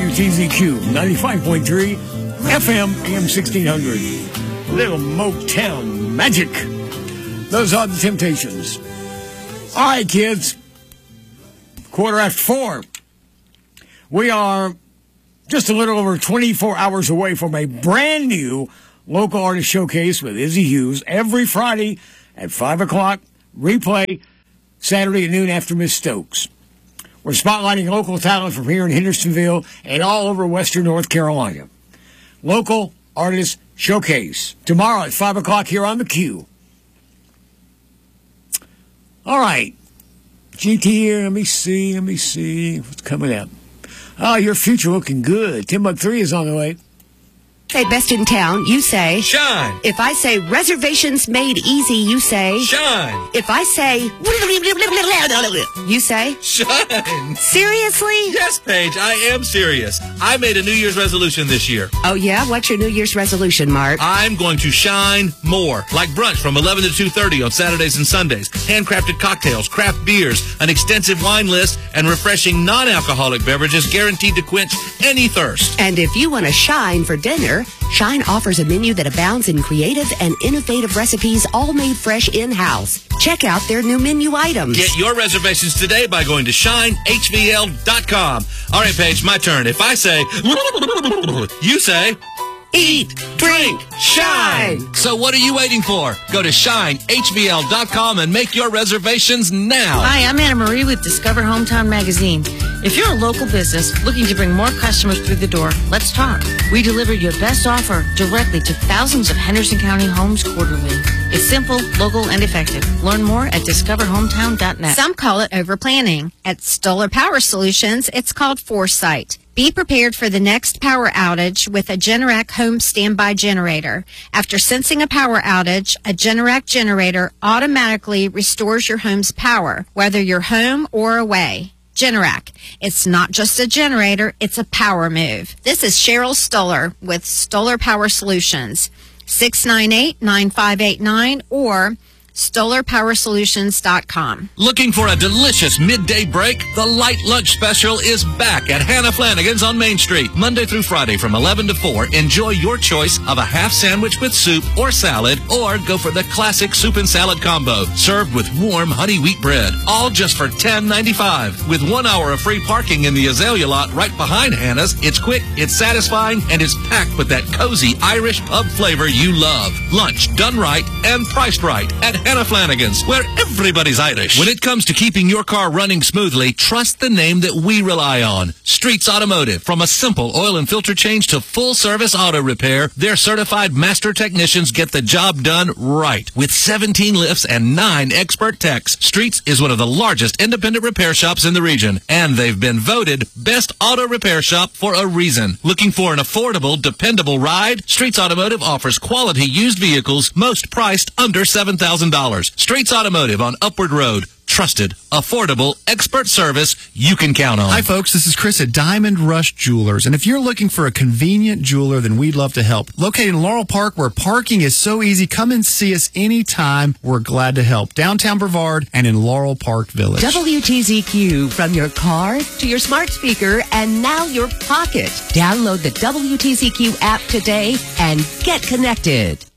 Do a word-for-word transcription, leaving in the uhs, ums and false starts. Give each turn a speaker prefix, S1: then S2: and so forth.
S1: W T Z Q ninety-five point three F M A M sixteen hundred. Little Motown magic. Those are the Temptations. All right, kids. Quarter after four. We are just a little over twenty-four hours away from a brand new local artist showcase with Izzy Hughes every Friday at five o'clock. Replay Saturday at noon after Miss Stokes. We're spotlighting local talent from here in Hendersonville and all over Western North Carolina. Local Artist Showcase tomorrow at five o'clock here on the Q. All right. G T here, let me see, let me see what's coming up. Oh, your future looking good. Timbuk three is on the way.
S2: Say best in town, you say
S3: Shine.
S2: If I say reservations made easy, you say
S3: Shine.
S2: If I say you say
S3: Shine.
S2: Seriously?
S3: Yes, Paige, I am serious. I made a New Year's resolution this year.
S2: Oh yeah? What's your New Year's resolution, Mark?
S3: I'm going to shine more. Like brunch from eleven to two thirty on Saturdays and Sundays. Handcrafted cocktails, craft beers, an extensive wine list, and refreshing non-alcoholic beverages guaranteed to quench any thirst.
S2: And if you want to shine for dinner, Shine offers a menu that abounds in creative and innovative recipes, all made fresh in-house. Check out their new menu items.
S3: Get your reservations today by going to shine H V L dot com. All right, Paige, my turn. If I say, you say,
S2: Eat, drink, shine.
S3: So what are you waiting for? Go to shine H V L dot com and make your reservations now.
S4: Hi, I'm Anna Marie with Discover Hometown Magazine. If you're a local business looking to bring more customers through the door, let's talk. We deliver your best offer directly to thousands of Henderson County homes quarterly. It's simple, local, and effective. Learn more at discover hometown dot net.
S5: Some call it overplanning. At Stoller Power Solutions, it's called foresight. Be prepared for the next power outage with a Generac home standby generator. After sensing a power outage, a Generac generator automatically restores your home's power, whether you're home or away. Generac. It's not just a generator, it's a power move. This is Cheryl Stoller with Stoller Power Solutions. six nine eight, nine five eight nine or stoller power solutions dot com.
S3: Looking for a delicious midday break? The Light Lunch Special is back at Hannah Flanagan's on Main Street. Monday through Friday from eleven to four. Enjoy your choice of a half sandwich with soup or salad, or go for the classic soup and salad combo, served with warm honey wheat bread. All just for ten ninety-five. With one hour of free parking in the Azalea lot right behind Hannah's, it's quick, it's satisfying, and it's packed with that cozy Irish pub flavor you love. Lunch done right and priced right at Hannah Flanagan's, where everybody's Irish. When it comes to keeping your car running smoothly, trust the name that we rely on. Streets Automotive. From a simple oil and filter change to full-service auto repair, their certified master technicians get the job done right. With seventeen lifts and nine expert techs, Streets is one of the largest independent repair shops in the region, and they've been voted Best Auto Repair Shop for a reason. Looking for an affordable, dependable ride? Streets Automotive offers quality used vehicles, most priced under seven thousand dollars. Streets Automotive on Upward Road. Trusted, affordable, expert service you can count on.
S6: Hi, folks. This is Chris at Diamond Rush Jewelers. And if you're looking for a convenient jeweler, then we'd love to help. Located in Laurel Park, where parking is so easy, come and see us anytime. We're glad to help. Downtown Brevard and in Laurel Park Village.
S2: W T Z Q, from your car to your smart speaker and now your pocket. Download the W T Z Q app today and get connected.